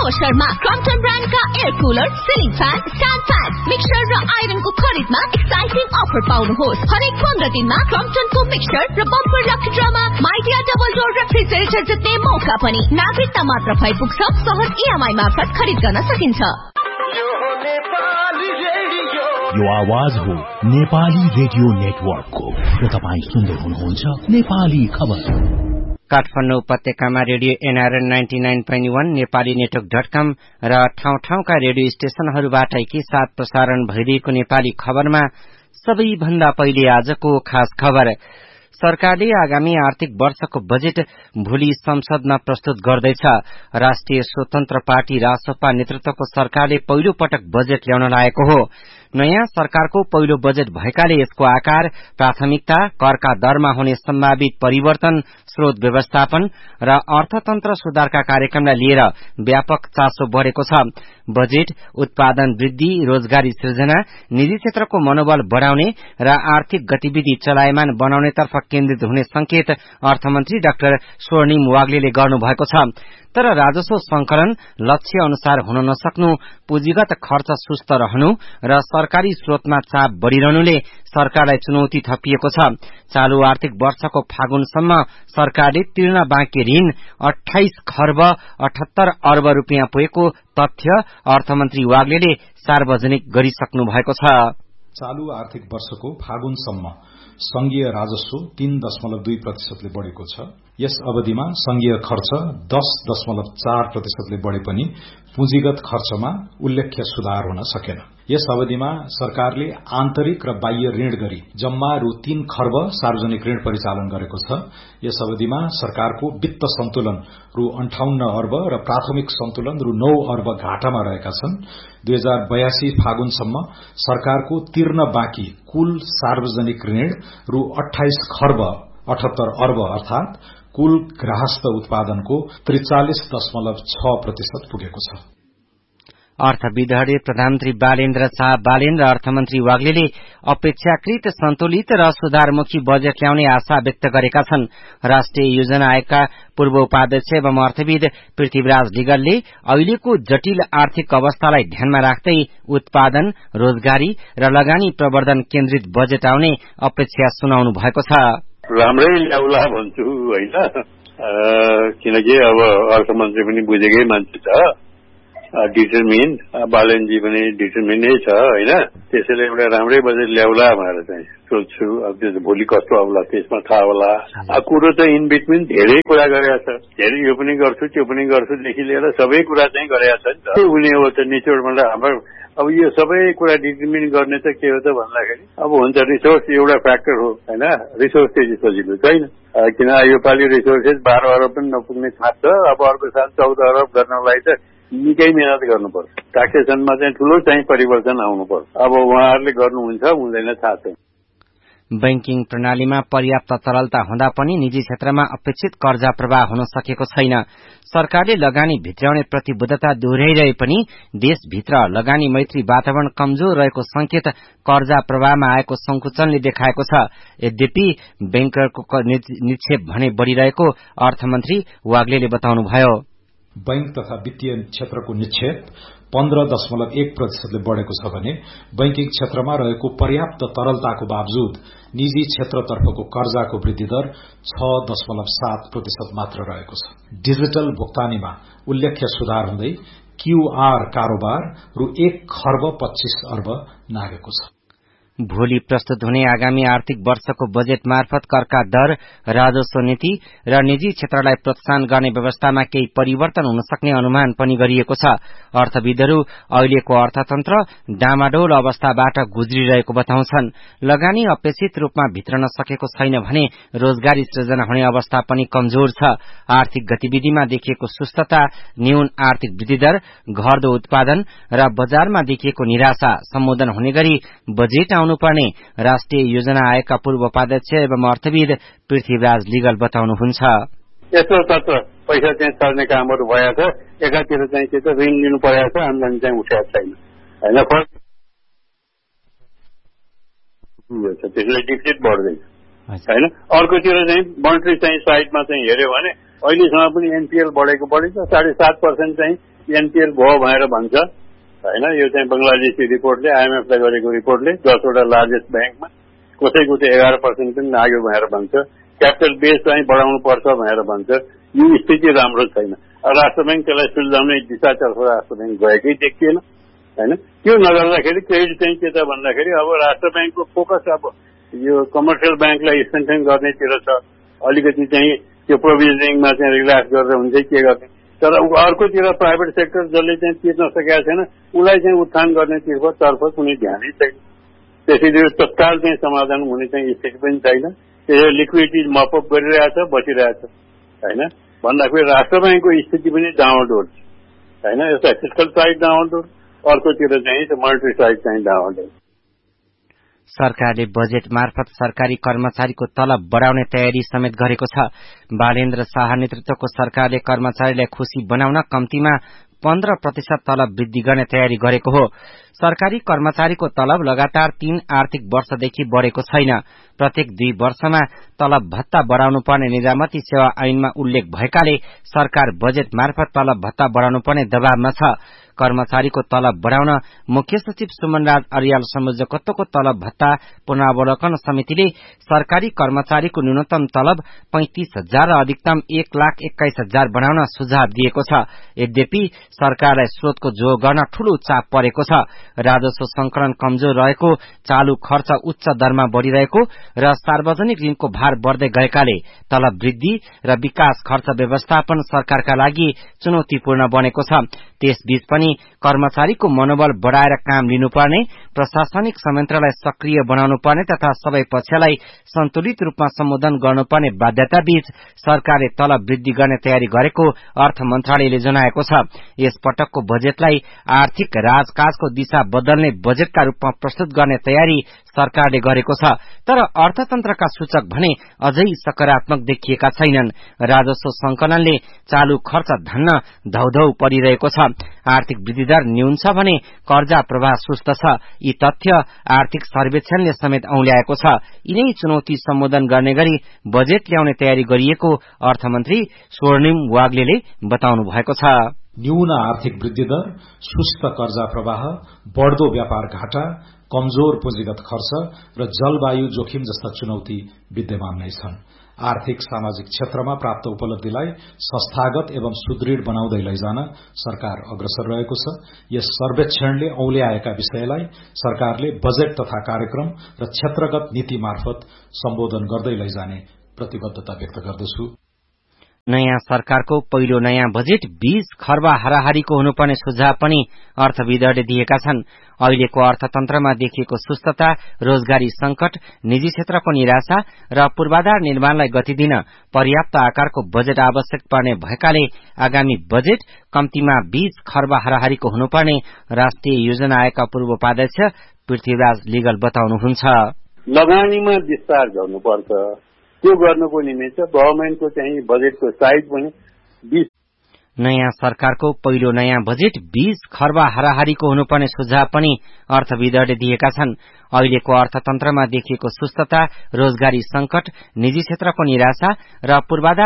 अवसरमा Crompton ब्रान्डका air cooler, ceiling fan, stand fan, mixer र आइरनको खरिदमा एक्साइटिङ अफर पाउनुहोस्। हरेक 15 दिनमा क्रम्पटनको मिक्सर र bumper lucky drama Midea double door refrigerator जित्ने मौका पनि। नागरिकता मात्र भइ पुग्छ। सहज EMI मार्फत खरिद गर्न सकिन्छ। यो आवाज हो नेपाली रेडियो नेटवर्कको र तपाईं सुन्दै हुनुहुन्छ नेपाली खबर। काठमाडौँ उपत्यकामा रेडियो NRN 99.1 नेपाली नेटवर्क.com र ठाउँ-ठाउँका रेडियो स्टेशनहरूबाट एकैसाथ प्रसारण भइरहेको नेपाली खबरमा सबैभन्दा पहिले आजको खास खबर। सरकारले आगामी आर्थिक वर्षको बजेट भोलि संसदमा प्रस्तुत गर्दैछ। राष्ट्रिय स्वतन्त्र पार्टी रासपा नेतृत्वको सरकारले पहिलो पटक बजेट ल्याउन लागेको हो। नयाँ सरकारको पहिलो बजेट भएकाले यसको आकार, प्राथमिकता, करका दरमा हुने सम्भावित परिवर्तन, स्रोत व्यवस्थापन र अर्थतन्त्र सुधारका कार्यक्रमलाई लिएर व्यापक चासो बढ़ेको छ। बजेट उत्पादन वृद्धि, रोजगारी सृजना, निजी क्षेत्रको मनोबल बढ़ाउने र आर्थिक गतिविधि चलायमान बनाउनेतर्फ केन्द्रित हुने संकेत अर्थमन्त्री डाक्टर स्वर्णिम वाग्लेले गर्नुभएको छ। तर राजस्व संकलन लक्ष्य अनुसार हुन नसक्नु, पुँजीगत खर्च सुस्त रहनु र सरकारी स्रोतमा चाप बढ़िरहनुले सरकारलाई चुनौती थपिएको छ। चालू आर्थिक वर्षको फागुनसम्म सरकारले तिर्न बाँकी ऋण 28 खर्ब 78 अर्ब रुपियाँ पुगेको तथ्य अर्थमन्त्री वाग्लेले सार्वजनिक गरिसक्नु भएको छ। चालू आर्थिक वर्षको फागुनसम्म संघीय राजस्व 3.2% बढ़ेको छ। यस अवधिमा संघीय खर्च 10.4% बढ़े पनि पुँजीगत खर्चमा उल्लेख्य सुधार हुन सकेन। यस अवधिमा सरकारले आन्तरिक र बाह्य ऋण गरी जम्मा रु 3 खर्ब सार्वजनिक ऋण परिचालन गरेको छ। यस अवधिमा सरकारको वित्त सन्तुलन रु 58 अर्ब र प्राथमिक सन्तुलन रु 9 अर्ब घाटामा रहेका छन्। 2082 फागुनसम्म सरकारको तिर्न बाँकी कुल सार्वजनिक ऋण रु 28 खर्ब 78 अर्ब अर्थात कुल गृहस्थ उत्पादनको 43.6% पुगेको छ। अर्थविदहरूले प्रधानमन्त्री बालेन्द्र शाह बालेन र अर्थमन्त्री वाग्लेले अपेक्षाकृत सन्तुलित र सुधारमुखी बजेट ल्याउने आशा व्यक्त गरेका छन्। राष्ट्रिय योजना आयोगका पूर्व उपाध्यक्ष एवं अर्थविद पृथ्वीराज लिगलले अहिलेको जटिल आर्थिक अवस्थालाई ध्यानमा राख्दै उत्पादन, रोजगारी र लगानी प्रवर्धन केन्द्रित बजेट आउने अपेक्षा सुनाउनु भएको छ। राम्रै ल्याउला भन्छु होइन, किनकि अब अर्थमन्त्री पनि बुझेकै मान्छे छ, डिटर्मिन, बालेनजी पनि डिटर्मिनै छ होइन। त्यसैले एउटा राम्रै बजेट ल्याउला भनेर चाहिँ सोच्छु। अब त्यो भोलि कस्तो आउला त्यसमा थाहा होला। कुरो चाहिँ इन बिट्विन धेरै कुरा गरेका छ, धेरै यो पनि गर्छु त्यो पनि गर्छुदेखि लिएर सबै कुरा चाहिँ गरेका छ नि त। उनी हो त निचोडबाट हाम्रो अब यो सबै कुरा डिटर्मिन गर्ने चाहिँ के हो त भन्दाखेरि अब हुन्छ रिसोर्स एउटा फ्याक्टर हो होइन। रिसोर्स त्यति सजिलो छैन, किन योपालि रिसोर्सेस 12 अरब पनि नपुग्ने थाहा छ। अब अर्को साल 14 अरब गर्नलाई त निकै मेहनत गर्नुपर्छ। ट्याक्सेसनमा चाहिँ ठूलो चाहिँ परिवर्तन आउनुपर्छ। अब उहाँहरूले गर्नुहुन्छ हुँदैन थाहा छैन। बैंकिङ प्रणालीमा पर्याप्त तरलता हुँदा पनि निजी क्षेत्रमा अपेक्षित कर्जा प्रवाह हुन सकेको छैन। सरकारले लगानी भित्राउने प्रतिबद्धता दोहोर्याइरहे पनि देशभित्र लगानी मैत्री वातावरण कमजोर रहेको संकेत कर्जा प्रवाहमा आएको संकुचनले देखाएको छ। यद्यपि बैंकरको निक्षेप भने बढ़िरहेको अर्थमन्त्री वाग्लेले बताउनुभयो। बैंक तथा वित्तीय क्षेत्रको निक्षेप 15.1% बढ़ेको छ भने बैंकिङ क्षेत्रमा रहेको पर्याप्त तरलताको बावजुद निजी क्षेत्रतर्फको कर्जाको वृद्धि दर 6.7% मात्र रहेको छ। डिजिटल भुक्तानीमा उल्लेख्य सुधार हुँदै QR कारोबार रु 1 खर्ब 25 अर्ब नागेको छ। भोलि प्रस्तुत हुने आगामी आर्थिक वर्षको बजेट मार्फत करका दर, राजस्व नीति र निजी क्षेत्रलाई प्रोत्साहन गर्ने व्यवस्थामा केही परिवर्तन हुन सक्ने अनुमान पनि गरिएको छ। अर्थविदहरू अहिलेको अर्थतन्त्र डामाडोल अवस्थाबाट गुज्रिरहेको बताउँछन्। लगानी अपेक्षित रूपमा भित्रन सकेको छैन भने रोजगारी सृजना हुने अवस्था पनि कमजोर छ। आर्थिक गतिविधिमा देखिएको सुस्तता, न्यून आर्थिक वृद्धि दर, घट्दो उत्पादन र बजारमा देखिएको निराशा सम्बोधन हुने गरी बजेट आउनुपर्ने राष्ट्रिय योजना आयोगका पूर्व उपाध्यक्ष एवं अर्थविद पृथ्वीराज लिगल बताउनुहुन्छ। यस्तो तत्व पैसा चाहिँ सर्ने कामहरू भएको छ, एकातिर चाहिँ त्यो ऋण लिनु परेको छ, आम्दानी चाहिँ उठेको छैन होइन। त्यसले डिफिसिट बढ्दैछ होइन। अर्कोतिर चाहिँ मोनेटरी चाहिँ साइडमा चाहिँ हेर्यो भने अहिलेसम्म पनि NPL बढेको छ। 7.5% चाहिँ एनपीएल भयो भनेर भन्छ होइन। यो चाहिँ बंगलादेशी रिपोर्टले आइएमएफले गरेको रिपोर्टले 10वटा लार्जेस्ट ब्याङ्कमा कसैको चाहिँ 11% पनि लाग्यो भनेर भन्छ। क्यापिटल बेस चाहिँ बढाउनु पर्छ भनेर भन्छ। यो स्थिति राम्रो छैन। राष्ट्र ब्याङ्क त्यसलाई सुल्झाउने दिशातर्फ राष्ट्र ब्याङ्क गएकै देखिएन होइन। त्यो नगर्दाखेरि क्रेडिट चाहिँ के त भन्दाखेरि अब राष्ट्र ब्याङ्कको फोकस अब यो कमर्सियल ब्याङ्कलाई स्ट्रेन्थन गर्नेतिर छ। अलिकति चाहिँ त्यो प्रोभिजनिङमा चाहिँ रिल्याक्स गरेर हुन्छ के गर्ने। तर अर्कोतिर प्राइभेट सेक्टर जसले चाहिँ तिर्न सकेका छैन उसलाई चाहिँ उत्थान गर्नेतर्फ कुनै ध्यानै छैन। त्यसैले तत्काल चाहिँ समाधान हुने चाहिँ स्थिति पनि छैन। त्यसैले लिक्विडिटी मपअप गरिरहेछ बसिरहेछ होइन। भन्दाखेरि राष्ट्र ब्याङ्कको स्थिति पनि डाउनडोल होइन। यता फिस्कल साइड डाउनडोल, अर्कोतिर चाहिँ मोनेटरी साइड चाहिँ डाउनडोल। सरकारले बजेट मार्फत सरकारी कर्मचारीको तलब बढाउने तयारी समेत गरेको छ। बालेन्द्र शाह नेतृत्वको सरकारले कर्मचारीलाई खुशी बनाउन कम्तीमा 15% तलब वृद्धि गर्ने तयारी गरेको हो। सरकारी कर्मचारीको तलब लगातार 3 आर्थिक वर्षदेखि बढेको छैन। प्रत्येक 2 वर्षमा तलब भत्ता बढाउनु पर्ने निजामती सेवा ऐनमा उल्लेख भएकाले सरकार बजेट मार्फत तलब भत्ता बढाउनु पर्ने दबावमा छ। कर्मचारीको तलब बढाउन मुख्य सचिव सुमनराज अर्याल संयोजकत्वको तलब भत्ता पुनरावलोकन समितिले सरकारी कर्मचारीको न्यूनतम तलब 35,000 र अधिकतम 1,21,000 बनाउन सुझाव दिएको छ। यद्यपि सरकारलाई स्रोतको जोड गर्न ठूलो चाप परेको छ। राजस्व संकलन कमजोर रहेको, चालू खर्च उच्च दरमा बढ़िरहेको र सार्वजनिक ऋणको भार बढ़दै गएकाले तलब वृद्धि र विकास खर्च व्यवस्थापन सरकारका लागि चुनौतीपूर्ण बनेको छ। त्यसबीच पनि कर्मचारीको मनोबल बढ़ाएर काम लिनुपर्ने, प्रशासनिक संयन्त्रलाई सक्रिय बनाउनु पर्ने तथा सबै पक्षलाई सन्तुलित रूपमा सम्बोधन गर्नुपर्ने बाध्यता बीच सरकारले तलब वृद्धि गर्ने तयारी गरेको अर्थ मन्त्रालयले जनाएको छ। यस पटकको बजेटलाई आर्थिक राजकाजको दिशा बदल्ने बजेटका रूपमा प्रस्तुत गर्ने तयारी सरकारले गरेको छ। तर अर्थतन्त्रका सूचक भने अझै सकारात्मक देखिएका छैनन्। राजस्व संकलनले चालू खर्च धन्न धौधौ परिरहेको छ। आर्थिक वृद्धि दर न्यून छ भने कर्जा प्रवाह सुस्त छ। यी तथ्य आर्थिक सर्वेक्षणले समेत औल्याएको छ। यिनै चुनौती सम्बोधन गर्ने गरी बजेट ल्याउने तयारी गरिएको अर्थमन्त्री स्वर्णिम वाग्लेले बताउनु भएको छ। न्यून आर्थिक वृद्धि दर, सुस्त कर्जा प्रवाह, बढ़दो व्यापार घाटा, कमजोर पुँजीगत खर्च र जलवायु जोखिम जस्ता चुनौती विद्यमान नै छन्। आर्थिक सामाजिक क्षेत्रमा प्राप्त उपलब्धिलाई संस्थागत एवं सुदृढ़ बनाउँदै लैजान सरकार अग्रसर रहेको छ। यस सर्वेक्षणले औल्याएका विषयलाई सरकारले बजेट तथा कार्यक्रम र क्षेत्रगत नीति मार्फत सम्बोधन गर्दै लैजाने प्रतिबद्धता व्यक्त गर्दछु। नयाँ सरकारको पहिलो नयाँ बजेट 20 खर्ब हाराहारीको हुनुपर्ने सुझाव पनि अर्थविदहरूले दिएका छन्। अहिलेको अर्थतन्त्रमा देखिएको सुस्तता, रोजगारी संकट, निजी क्षेत्रको निराशा र पूर्वाधार निर्माणलाई गति दिन पर्याप्त आकारको बजेट आवश्यक पर्ने भएकाले आगामी बजेट कम्तीमा 20 खर्ब हाराहारीको हुनुपर्ने राष्ट्रिय योजना आयोगका पूर्व उपाध्यक्ष पृथ्वीराज लिगल बताउनुहुन्छ। लगानीमा विस्तार गर्नुपर्छ। त्यो गर्नको निमित्त गभर्नमेन्टको चाहिँ बजेटको साइज पनि 20 नयाँ सरकारको पहिलो नयाँ बजेट 20 खर्ब हाराहारीको हुनुपर्ने सुझाव पनि अर्थविदहरूले दिएका छन्। अहिलेको अर्थतन्त्रमा देखिएको सुस्तता, रोजगारी संकट, निजी क्षेत्रको निराशा र पूर्वाधार